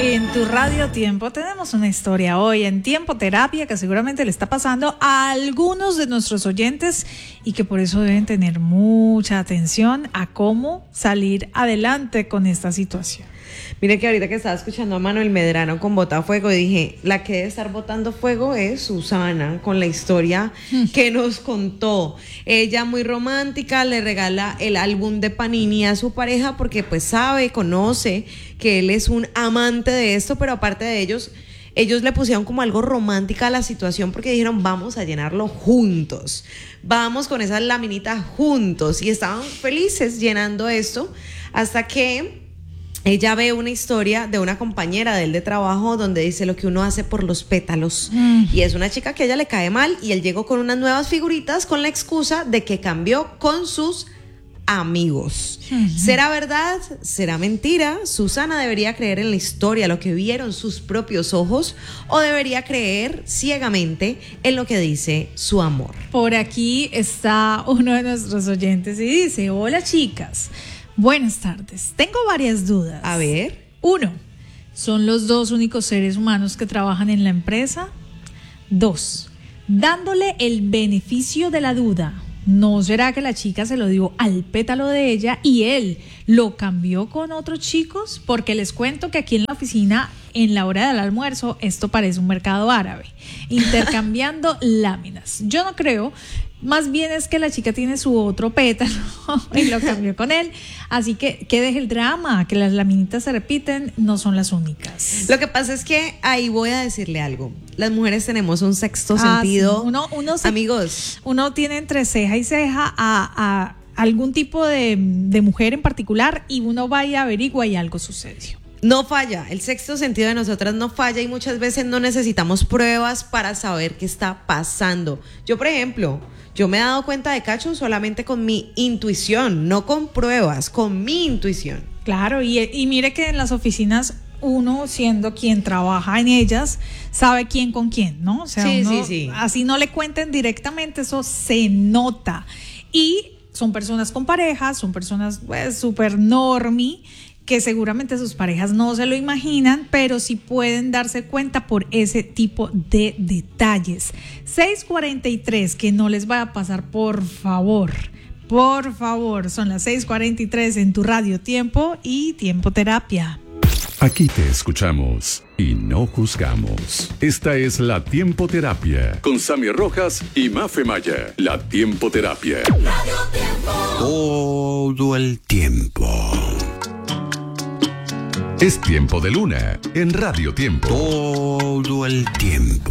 En tu Radio Tiempo tenemos una historia hoy en Tiempo Terapia que seguramente le está pasando a algunos de nuestros oyentes y que por eso deben tener mucha atención a cómo salir adelante con esta situación. Mire que ahorita que estaba escuchando a Manuel Medrano con Botafuego, dije, la que debe estar botando fuego es Susana, con la historia que nos contó. Ella, muy romántica, le regala el álbum de Panini a su pareja porque pues sabe, conoce que él es un amante de esto, pero aparte de ellos le pusieron como algo romántica a la situación porque dijeron, vamos a llenarlo juntos, vamos con esas laminitas juntos, y estaban felices llenando esto hasta que ella ve una historia de una compañera de él de trabajo donde dice lo que uno hace por los pétalos. Y es una chica que a ella le cae mal y él llegó con unas nuevas figuritas con la excusa de que cambió con sus amigos. ¿Será verdad? ¿Será mentira? ¿Susana debería creer en la historia, lo que vieron sus propios ojos, o debería creer ciegamente en lo que dice su amor? Por aquí está uno de nuestros oyentes y dice, hola chicas, buenas tardes. Tengo varias dudas. A ver. 1. ¿Son los dos únicos seres humanos que trabajan en la empresa? 2. Dándole el beneficio de la duda, ¿no será que la chica se lo dio al pétalo de ella y él lo cambió con otros chicos? Porque les cuento que aquí en la oficina, en la hora del almuerzo, esto parece un mercado árabe, intercambiando láminas. Yo no creo. Más bien es que la chica tiene su otro pétalo y lo cambió con él. Así que deje el drama, que las laminitas se repiten, no son las únicas. Lo que pasa es que ahí voy a decirle algo. Las mujeres tenemos un sexto sentido. Sí. Amigos. Uno tiene entre ceja y ceja a algún tipo de mujer en particular y uno va y averigua y algo sucedió. No falla, el sexto sentido de nosotras no falla y muchas veces no necesitamos pruebas para saber qué está pasando. Yo, por ejemplo, me he dado cuenta de Cacho solamente con mi intuición, no con pruebas, con mi intuición. Claro, y mire que en las oficinas uno, siendo quien trabaja en ellas, sabe quién con quién, ¿no? O sea, sí. Así no le cuenten directamente, eso se nota. Y son personas con parejas, son personas pues súper normie, que seguramente sus parejas no se lo imaginan, pero sí pueden darse cuenta por ese tipo de detalles. 6:43, que no les vaya a pasar, por favor, son las 6:43 en tu Radio Tiempo y Tiempo Terapia. Aquí te escuchamos y no juzgamos. Esta es la Tiempo Terapia con Sammy Rojas y Mafe Maya. La Tiempo Terapia. Radio Tiempo. Todo el tiempo. Es Tiempo de Luna en Radio Tiempo. Todo el tiempo.